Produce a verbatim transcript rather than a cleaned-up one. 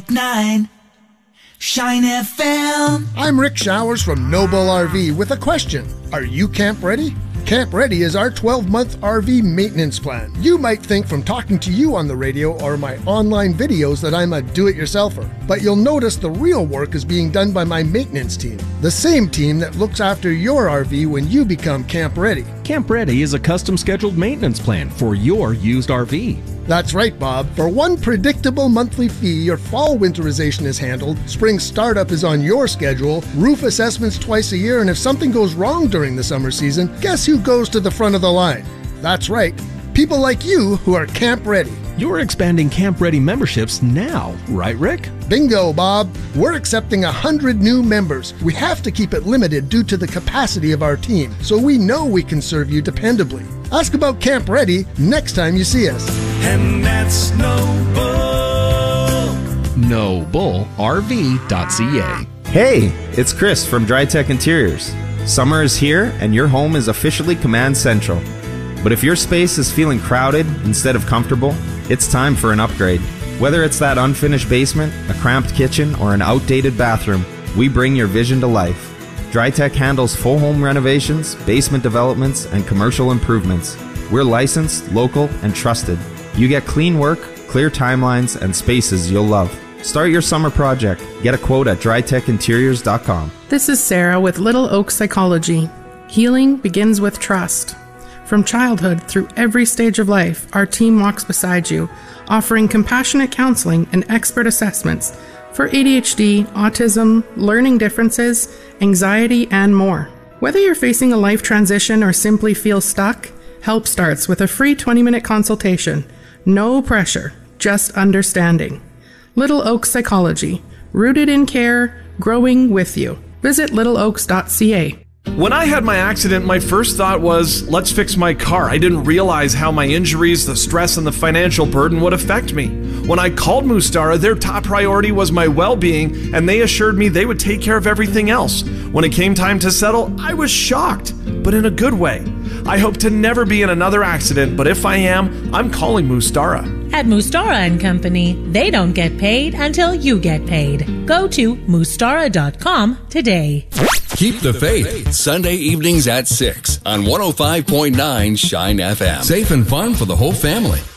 point nine Shine F M. I'm Rick Showers from Noble R V with a question. Are you camp ready? Camp Ready is our twelve-month R V maintenance plan. You might think from talking to you on the radio or my online videos that I'm a do-it-yourselfer, but you'll notice the real work is being done by my maintenance team, the same team that looks after your R V when you become Camp Ready. Camp Ready is a custom-scheduled maintenance plan for your used R V. That's right, Bob. For one predictable monthly fee, your fall winterization is handled, spring startup is on your schedule, roof assessments twice a year, and if something goes wrong during the summer season, guess who goes to the front of the line? That's right, people like you who are Camp Ready. You're expanding Camp Ready memberships now, right, Rick? Bingo, Bob. We're accepting one hundred new members. We have to keep it limited due to the capacity of our team, so we know we can serve you dependably. Ask about Camp Ready next time you see us. And that's Noble. Noble R V dot C A. Hey, it's Chris from DryTech Interiors. Summer is here and your home is officially Command Central. But if your space is feeling crowded instead of comfortable, it's time for an upgrade. Whether it's that unfinished basement, a cramped kitchen, or an outdated bathroom, we bring your vision to life. DryTech handles full home renovations, basement developments, and commercial improvements. We're licensed, local, and trusted. You get clean work, clear timelines, and spaces you'll love. Start your summer project. Get a quote at dry tech interiors dot com. This is Sarah with Little Oak Psychology. Healing begins with trust. From childhood through every stage of life, our team walks beside you, offering compassionate counseling and expert assessments for A D H D, autism, learning differences, anxiety, and more. Whether you're facing a life transition or simply feel stuck, help starts with a free twenty-minute consultation. No pressure, just understanding. Little Oak Psychology, rooted in care, growing with you. Visit little oaks dot c a. When I had my accident, my first thought was, let's fix my car. I didn't realize how my injuries, the stress, and the financial burden would affect me. When I called Mustara, their top priority was my well-being, and they assured me they would take care of everything else. When it came time to settle, I was shocked, but in a good way. I hope to never be in another accident, but if I am, I'm calling Mustara. At Mustara and Company, they don't get paid until you get paid. Go to mustara dot com today. Keep the faith. Sunday evenings at six on one oh five point nine Shine F M. Safe and fun for the whole family.